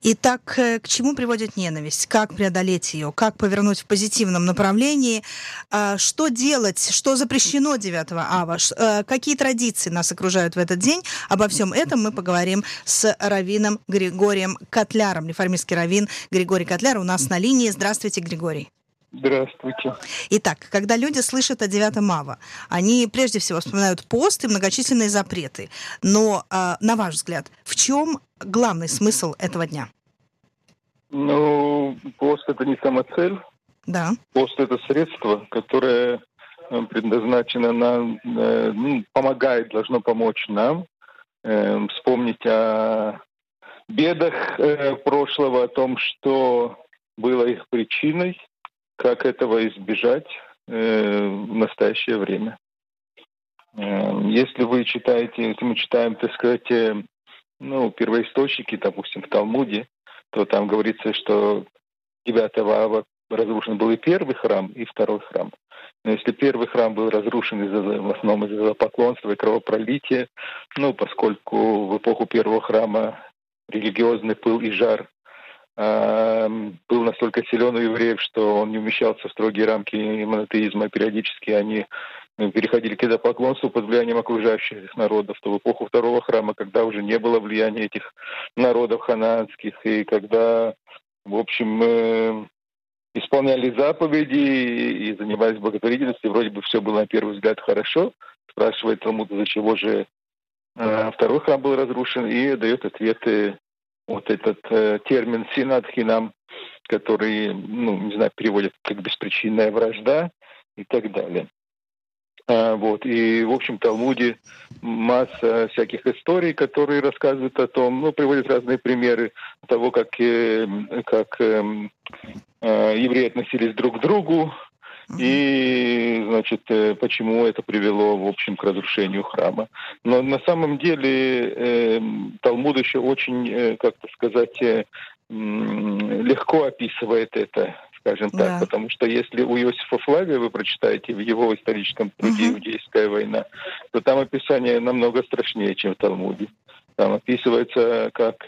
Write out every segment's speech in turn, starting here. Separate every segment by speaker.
Speaker 1: Итак, к чему приводит ненависть? Как преодолеть ее? Как повернуть в позитивном направлении? Что делать? Что запрещено 9 ава? Какие традиции нас окружают в этот день? Обо всем этом мы поговорим с раввином Григорием Котляром. Реформистский раввин Григорий Котляр у нас на линии. Здравствуйте, Григорий.
Speaker 2: Здравствуйте.
Speaker 1: Итак, когда люди слышат о 9 ава, они прежде всего вспоминают пост и многочисленные запреты. Но, на ваш взгляд, в чем главный смысл этого дня?
Speaker 2: Пост — это не самоцель.
Speaker 1: Да.
Speaker 2: Пост — это средство, которое предназначено нам, помогает, должно помочь нам вспомнить о бедах прошлого, о том, что было их причиной, как этого избежать в настоящее время. Если мы читаем, так сказать, первоисточники, допустим, в Талмуде, то там говорится, что 9 ава разрушен был и первый храм, и второй храм. Но если первый храм был разрушен в основном из-за поклонства и кровопролития, поскольку в эпоху первого храма религиозный пыл и жар был настолько силен у евреев, что он не умещался в строгие рамки монотеизма, периодически они переходили к идолопоклонству под влиянием окружающих народов, то в эпоху второго храма, когда уже не было влияния этих народов ханаанских, и когда, в общем, исполняли заповеди и занимались благотворительностью, вроде бы все было на первый взгляд хорошо, спрашивает Талмуд, из-за чего же второй храм был разрушен, и дает ответы вот этот термин «синат хинам», который, переводят как «беспричинная вражда» и так далее. И, в общем, в Талмуде масса всяких историй, которые рассказывают о том, приводят разные примеры того, как евреи относились друг к другу, и, почему это привело, в общем, к разрушению храма. Но на самом деле Талмуд еще очень, легко описывает это, скажем так, потому что если у Иосифа Флавия вы прочитаете в его историческом труде «Иудейская война», то там описание намного страшнее, чем в Талмуде. Там описывается, как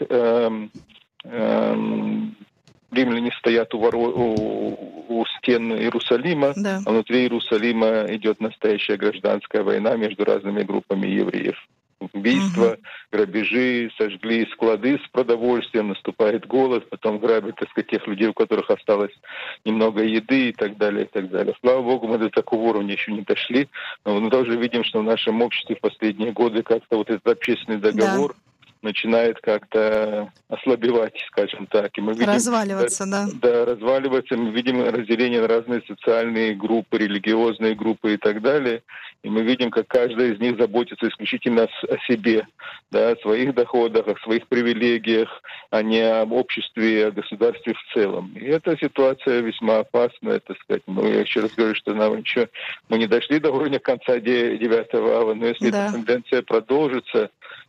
Speaker 2: римляне стоят у стен Иерусалима, а внутри Иерусалима идет настоящая гражданская война между разными группами евреев. Убийства, грабежи, сожгли склады с продовольствием, наступает голод, потом грабят, тех людей, у которых осталось немного еды и так далее, и так далее. Слава Богу, мы до такого уровня еще не дошли, но мы тоже видим, что в нашем обществе в последние годы как-то вот этот общественный договор начинает как-то ослабевать, скажем так. И мы видим,
Speaker 1: разваливаться,
Speaker 2: разваливаться. Мы видим разделение на разные социальные группы, религиозные группы и так далее. И мы видим, как каждая из них заботится исключительно о себе, о своих доходах, о своих привилегиях, а не об обществе, о государстве в целом. И эта ситуация весьма опасная, так сказать. Я еще раз говорю, что мы не дошли до уровня конца 9 ава, но если эта тенденция продолжится,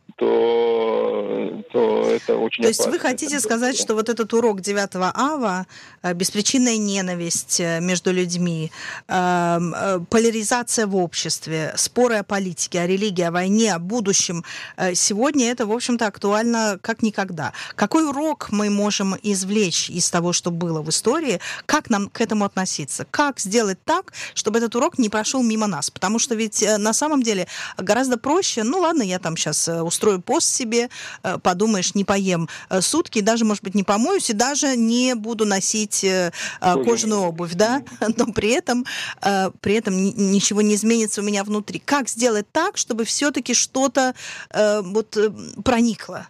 Speaker 2: то это очень опасно.
Speaker 1: То есть вы хотите сказать, что вот этот урок 9 ава, беспричинная ненависть между людьми, поляризация в обществе, споры о политике, о религии, о войне, о будущем, сегодня это, в общем-то, актуально как никогда. Какой урок мы можем извлечь из того, что было в истории? Как нам к этому относиться? Как сделать так, чтобы этот урок не прошел мимо нас? Потому что ведь на самом деле гораздо проще, ладно, я там сейчас устрою пост себе, подумаешь, не поем сутки, даже, может быть, не помоюсь и даже не буду носить кожаную обувь, но при этом ничего не изменится у меня внутри. Как сделать так, чтобы все-таки что-то проникло?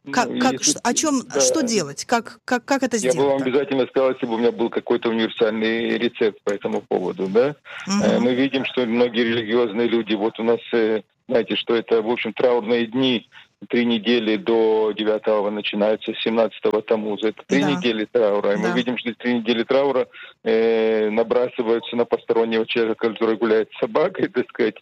Speaker 1: Что делать? Как это сделать?
Speaker 2: Я бы вам обязательно сказал, если бы у меня был какой-то универсальный рецепт по этому поводу, Мы видим, что многие религиозные люди, вот у нас, знаете, что это, в общем, траурные дни, 3 недели до 9 ава начинаются с 17-го Тамуза. Это 3 недели траура. И мы видим, что 3 недели траура набрасываются на постороннего человека, который гуляет с собакой, так сказать,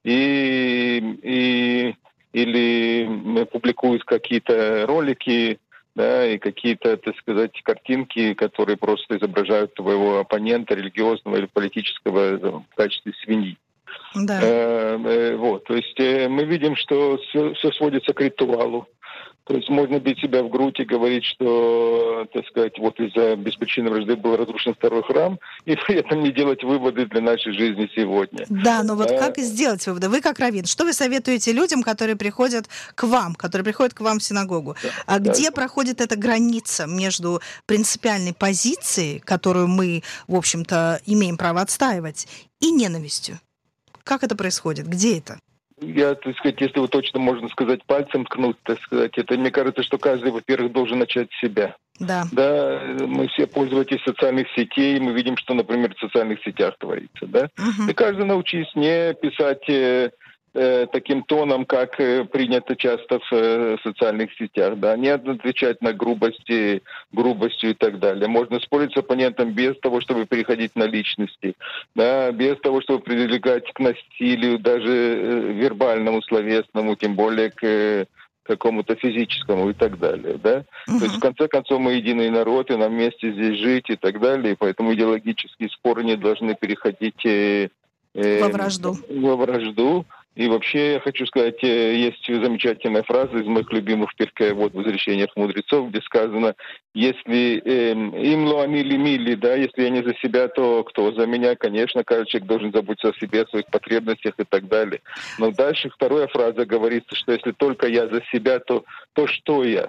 Speaker 2: или публикуют какие-то ролики, и какие-то, так сказать, картинки, которые просто изображают твоего оппонента религиозного или политического в качестве свиньи. То есть мы видим, что все сводится к ритуалу. То есть можно бить себя в грудь и говорить, что, так сказать, вот из-за беспричинной вражды был разрушен второй храм, и при этом не делать выводы для нашей жизни сегодня.
Speaker 1: Да, но вот как сделать выводы? Вы как раввин, что вы советуете людям, которые приходят к вам в синагогу? А где проходит эта граница между принципиальной позицией, которую мы, в общем-то, имеем право отстаивать, и ненавистью? Как это происходит? Где это?
Speaker 2: Я, так сказать, если вот точно можно сказать, пальцем ткнуть, так сказать, это, мне кажется, что каждый, во-первых, должен начать с себя.
Speaker 1: Да.
Speaker 2: Да, мы все пользователи социальных сетей, мы видим, что, например, в социальных сетях творится, да. И каждый научись не писать таким тоном, как принято часто в социальных сетях, да, не отвечать на грубостью и так далее. Можно спорить с оппонентом без того, чтобы переходить на личности, да, без того, чтобы привлекать к насилию, даже вербальному, словесному, тем более к какому-то физическому и так далее, да. То есть, в конце концов, мы единый народ, и нам вместе здесь жить и так далее, и поэтому идеологические споры не должны переходить во вражду. И вообще, я хочу сказать, есть замечательная фраза из моих любимых Перкей Авот в «Возвращениях мудрецов», где сказано, если им лоани лимили, да, если я не за себя, то кто за меня? Конечно, каждый человек должен заботиться о себе, о своих потребностях и так далее. Но дальше вторая фраза говорится, что если только я за себя, то что я?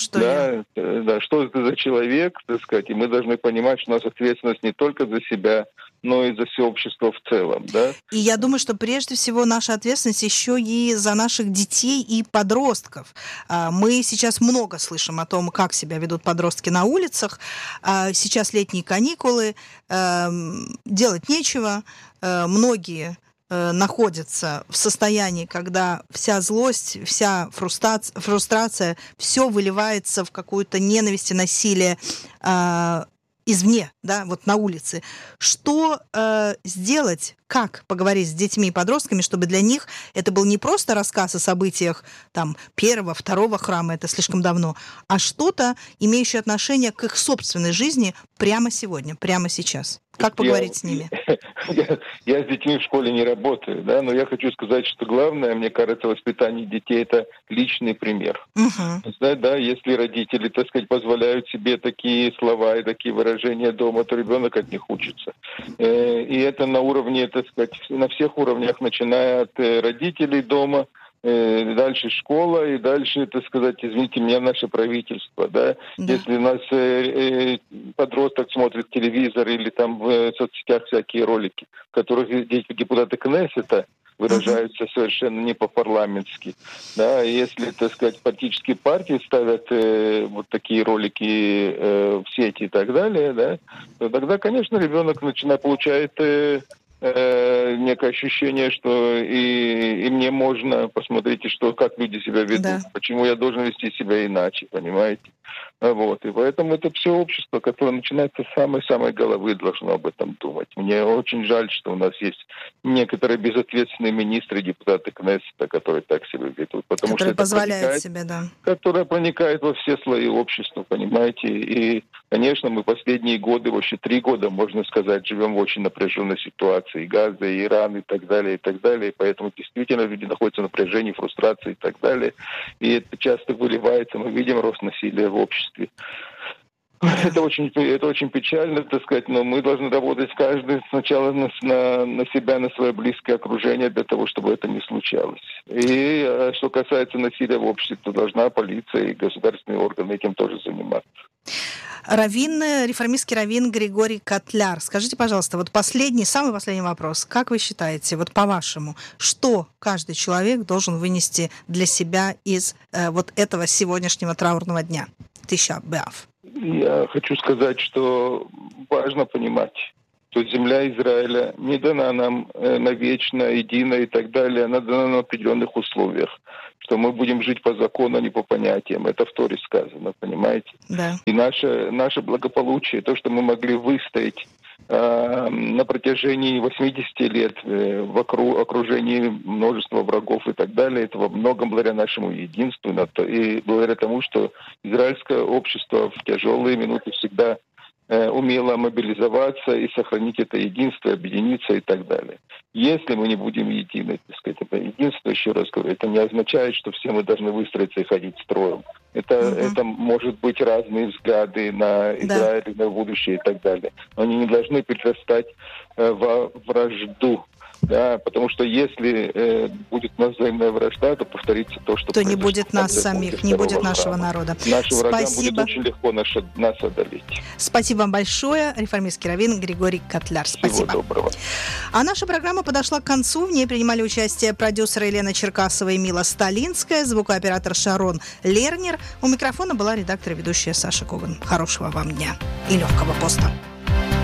Speaker 2: Что это за человек, так сказать, и мы должны понимать, что у нас ответственность не только за себя, но и за все общество в целом, да.
Speaker 1: И я думаю, что прежде всего наша ответственность еще и за наших детей и подростков. Мы сейчас много слышим о том, как себя ведут подростки на улицах. Сейчас летние каникулы, делать нечего. Многие находятся в состоянии, когда вся злость, вся фрустрация, все выливается в какую-то ненависть и насилие извне, да, вот на улице. Что сделать, как поговорить с детьми и подростками, чтобы для них это был не просто рассказ о событиях там, первого, второго храма, это слишком давно, а что-то, имеющее отношение к их собственной жизни прямо сегодня, прямо сейчас? Как поговорить с ними?
Speaker 2: Я с детьми в школе не работаю, да, но я хочу сказать, что главное, мне кажется, воспитание детей – это личный пример. Да, если родители, так сказать, позволяют себе такие слова и такие выражения дома, то ребенок от них учится. И это на уровне, так сказать, на всех уровнях, начиная от родителей дома, дальше школа и дальше, так сказать, извините меня, наше правительство, да. Если у нас подросток смотрит телевизор или там в соцсетях всякие ролики, в которых депутаты Кнессета выражаются совершенно не по-парламентски, да, если, так сказать, политические партии ставят вот такие ролики в сети и так далее, да, то тогда, конечно, ребенок получает некое ощущение, что и мне можно, посмотрите, как люди себя ведут, почему я должен вести себя иначе, понимаете? Вот. И поэтому это все общество, которое начинается с самой-самой головы, должно об этом думать. Мне очень жаль, что у нас есть некоторые безответственные министры, депутаты Кнессета, которые так себя ведут. Потому что это
Speaker 1: позволяют себе, да.
Speaker 2: Которое проникает во все слои общества, понимаете? И, конечно, мы последние годы, вообще 3 года, можно сказать, живем в очень напряженной ситуации. И Газа, и Иран, и так далее, и так далее. И поэтому действительно люди находятся в напряжении, фрустрации и так далее. И это часто выливается. Мы видим рост насилия в обществе. Это очень печально, так сказать, но мы должны работать каждый сначала на себя, на свое близкое окружение, для того, чтобы это не случалось. И что касается насилия в обществе, то должна полиция и государственные органы этим тоже заниматься.
Speaker 1: Реформистский раввин Григорий Котляр. Скажите, пожалуйста, вот самый последний вопрос. Как вы считаете, вот по-вашему, что каждый человек должен вынести для себя из вот этого сегодняшнего траурного дня? Тиша Б'Ав.
Speaker 2: Я хочу сказать, что важно понимать, что земля Израиля не дана нам навечно, едино и так далее, она дана на определенных условиях, что мы будем жить по закону, а не по понятиям. Это в Торе сказано, понимаете?
Speaker 1: Да.
Speaker 2: И наше благополучие, то, что мы могли выстоять на протяжении 80 лет в окружении множества врагов и так далее, это во многом благодаря нашему единству и благодаря тому, что израильское общество в тяжелые минуты всегда умело мобилизоваться и сохранить это единство, объединиться и так далее. Если мы не будем едины, так сказать, это единство, еще раз говорю, это не означает, что все мы должны выстроиться и ходить строем. Это может быть разные взгляды на Израиль, на будущее и так далее. Но они не должны перерастать во вражду. Да, потому что если будет у нас взаимная вражда, то повторится то, что...
Speaker 1: То не будет нас самих, не будет нашего народа.
Speaker 2: Нашим врагам будет очень легко нас одолеть.
Speaker 1: Спасибо вам большое. Реформистский раввин Григорий Котляр. Спасибо.
Speaker 2: Всего доброго.
Speaker 1: А наша программа подошла к концу. В ней принимали участие продюсеры Елена Черкасова и Мила Сталинская, звукооператор Шарон Лернер. У микрофона была редактор и ведущая Саша Коган. Хорошего вам дня и легкого поста.